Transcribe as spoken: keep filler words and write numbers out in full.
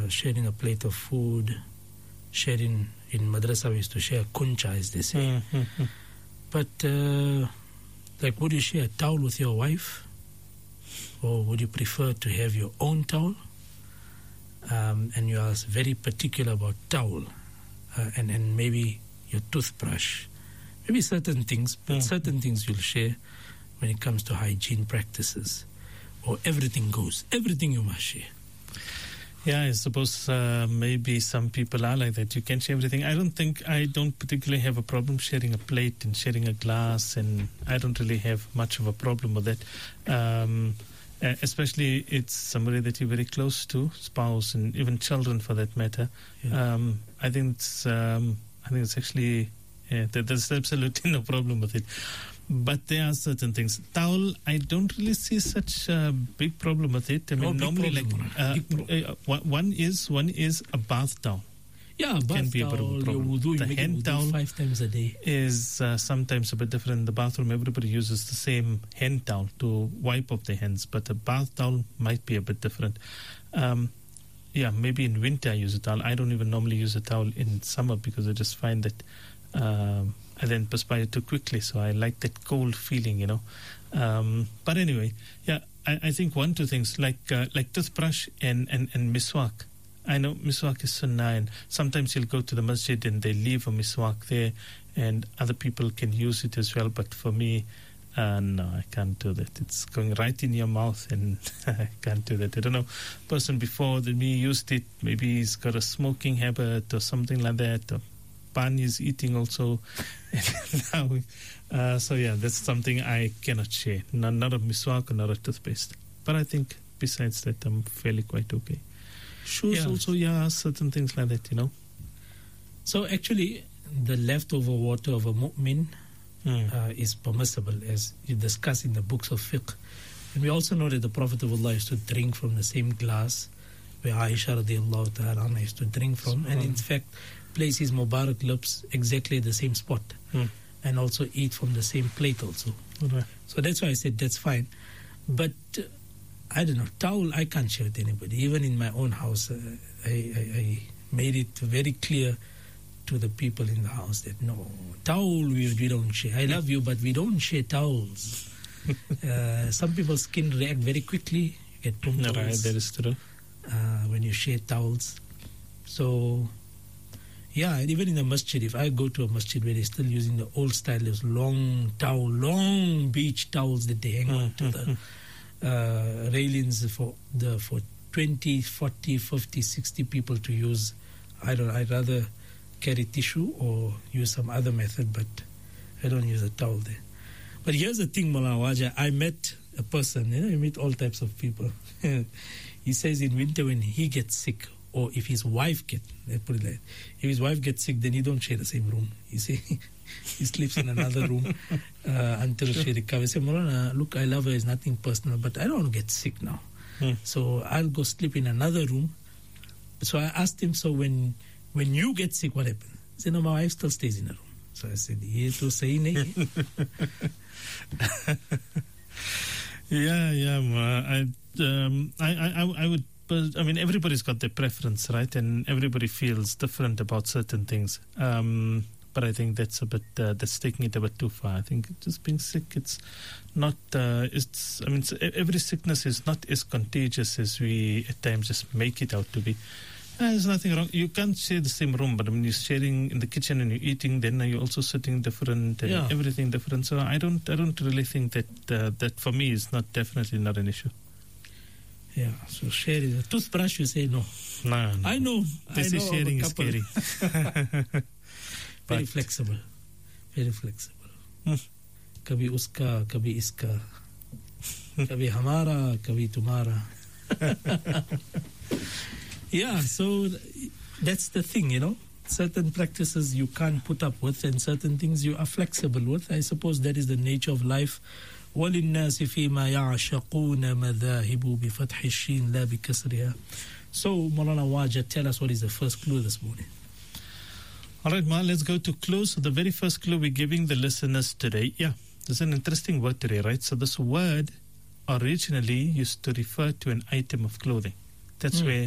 uh, sharing a plate of food, sharing, in madrasa we used to share kuncha, as they say. Mm-hmm. But, uh, like, would you share a towel with your wife? Or would you prefer to have your own towel? Um, and you are very particular about towel, uh, and, and maybe your toothbrush. Maybe certain things, but mm. certain things you'll share when it comes to hygiene practices. Or everything goes. Everything you must share. Yeah, I suppose uh, maybe some people are like that. You can share everything. I don't think, I don't particularly have a problem sharing a plate and sharing a glass, and I don't really have much of a problem with that. Um, especially it's somebody that you're very close to, spouse and even children for that matter. Yeah. Um, I think it's, um, I think it's actually, yeah, there's absolutely no problem with it. But there are certain things. Towel, I don't really see such a big problem with it. I mean, no, normally, problem, like uh, uh, one is one is a bath towel. Yeah, bath can be a bit of a problem. Wudu, the hand towel five times a day is uh, sometimes a bit different. In the bathroom, everybody uses the same hand towel to wipe up their hands, but a bath towel might be a bit different. Um, yeah, maybe in winter I use a towel. I don't even normally use a towel in summer because I just find that. Um, I then perspire too quickly, so I like that cold feeling, you know. Um, but anyway, yeah, I, I think one, two things, like uh, like toothbrush and, and, and miswak. I know miswak is sunnah, and sometimes you'll go to the masjid and they leave a miswak there, and other people can use it as well. But for me, uh, no, I can't do that. It's going right in your mouth, and I can't do that. I don't know, person before than me used it. Maybe he's got a smoking habit or something like that, or pan is eating also. now, uh, so yeah, that's something I cannot share. Not, not a miswak or not a toothpaste. But I think besides that, I'm fairly quite okay. Shoes yeah. also, yeah, certain things like that, you know. So actually, the leftover water of a mu'min mm. uh, is permissible, as you discuss in the books of fiqh. And we also know that the Prophet of Allah used to drink from the same glass where Aisha radiallahu ta'ala used to drink from. So, and in fact, place his Mubarak lips exactly at the same spot. Mm. And also eat from the same plate also. Okay. So that's why I said that's fine. But uh, I don't know, towel I can't share with anybody. Even in my own house, uh, I, I, I made it very clear to the people in the house that no, towel we, we don't share. I love you, but we don't share towels. uh, some people's skin react very quickly. You get pimples. Right, that is true. Uh, when you share towels. So, yeah, and even in the masjid, if I go to a masjid where they're still using the old style, those long towel, long beach towels that they hang on to the uh, railings for the for twenty, forty, fifty, sixty people to use. I don't. I'd rather carry tissue or use some other method, but I don't use a towel there. But here's the thing, Maulana Waja. I met a person. You know, you meet all types of people. He says in winter when he gets sick, or if his wife gets, let's put it like, if his wife gets sick, then he don't share the same room. You see, he sleeps in another room uh, until sure. she recovers. I say, Maulana, look, I love her. It's nothing personal, but I don't want to get sick now. Hmm. So I'll go sleep in another room. So I asked him, so when when you get sick, what happens? He said, no, my wife still stays in the room. So I said, ye to sahi nahi. Yeah, yeah. I, um, I, I, I would. I mean, everybody's got their preference, right? And everybody feels different about certain things. Um, but I think that's a bit uh, that's taking it a bit too far. I think just being sick, it's not. Uh, it's. I mean, it's, every sickness is not as contagious as we at times just make it out to be. Uh, there's nothing wrong. You can't share the same room, but I mean, you're sharing in the kitchen and you're eating. Then you're also sitting different and yeah. everything different. So I don't. I don't really think that uh, that for me is not definitely not an issue. Yeah, so sharing a toothbrush, you say no. No, no. I know. This I is know sharing is scary. Very flexible. Very flexible. Kabhi uska, kabhi iska. Kabhi hamara, kabhi tumara. Yeah, so that's the thing, you know. Certain practices you can't put up with and certain things you are flexible with. I suppose that is the nature of life. وَلِلنَّاسِ فِي مَا يَعْشَقُونَ مَذَاهِبُ بِفَتْحِ الشِّينِ لَا بِكَسْرِهَا. So, Maulana Waja, tell us what is the first clue this morning. All right, Ma, let's go to clues. So the very first clue we're giving the listeners today, yeah, there's an interesting word today, right? So this word originally used to refer to an item of clothing. That's mm. where